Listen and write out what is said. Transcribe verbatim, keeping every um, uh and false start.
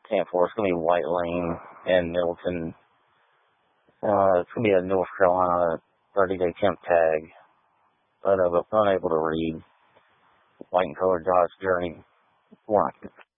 ten four. It's going to be White Lane and Middleton. Uh, it's going to be a North Carolina thirty-day temp tag. But I was unable to read. White and Colored God's Journey. One.